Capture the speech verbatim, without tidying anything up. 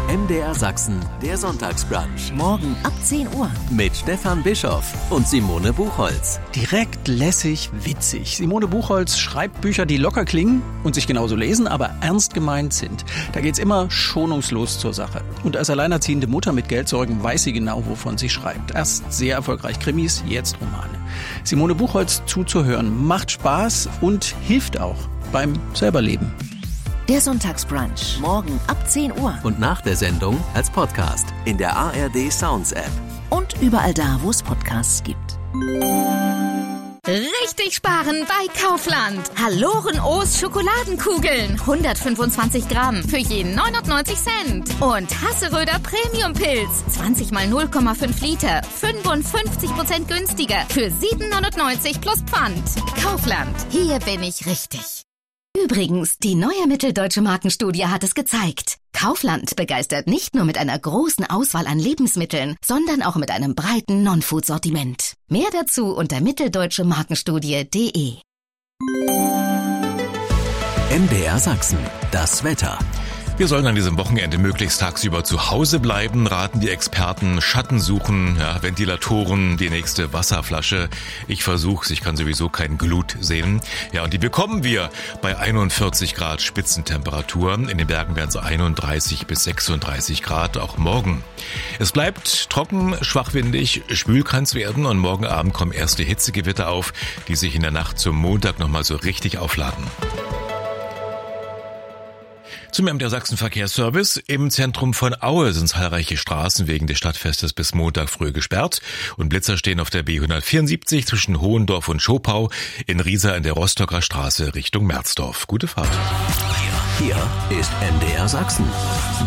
M D R Sachsen, der Sonntagsbrunch. Morgen ab zehn Uhr. Mit Stefan Bischoff und Simone Buchholz. Direkt, lässig, witzig. Simone Buchholz schreibt Bücher, die locker klingen und sich genauso lesen, aber ernst gemeint sind. Da geht's immer schonungslos zur Sache. Und als alleinerziehende Mutter mit Geldsorgen weiß sie genau, wovon sie schreibt. Erst sehr erfolgreich Krimis, jetzt Romane. Simone Buchholz zuzuhören macht Spaß und hilft auch beim selberleben. Der Sonntagsbrunch. Morgen ab zehn Uhr. Und nach der Sendung als Podcast in der A R D Sounds App. Und überall da, wo es Podcasts gibt. Richtig sparen bei Kaufland. Haloren O's Schokoladenkugeln. hundertfünfundzwanzig Gramm für jeden neunundneunzig Cent. Und Hasseröder Premium Pilz. zwanzig mal null Komma fünf Liter. fünfundfünfzig Prozent günstiger. Für sieben neunundneunzig plus Pfand. Kaufland. Hier bin ich richtig. Übrigens, die neue Mitteldeutsche Markenstudie hat es gezeigt. Kaufland begeistert nicht nur mit einer großen Auswahl an Lebensmitteln, sondern auch mit einem breiten Non-Food-Sortiment. Mehr dazu unter mitteldeutsche markenstudie punkt de. M D R Sachsen, das Wetter. Wir sollen an diesem Wochenende möglichst tagsüber zu Hause bleiben, raten die Experten. Schatten suchen, ja, Ventilatoren, die nächste Wasserflasche. Ich versuch's, ich kann sowieso kein Glut sehen. Ja, und die bekommen wir bei einundvierzig Grad Spitzentemperaturen. In den Bergen werden es einunddreißig bis sechsunddreißig Grad, auch morgen. Es bleibt trocken, schwachwindig, schwül kann's werden und morgen Abend kommen erste Hitzegewitter auf, die sich in der Nacht zum Montag nochmal so richtig aufladen. Zum M D R Sachsen Verkehrsservice. Im Zentrum von Aue sind zahlreiche Straßen wegen des Stadtfestes bis Montag früh gesperrt. Und Blitzer stehen auf der B hundertvierundsiebzig zwischen Hohendorf und Schopau, in Riesa in der Rostocker Straße Richtung Merzdorf. Gute Fahrt. Hier ist M D R Sachsen.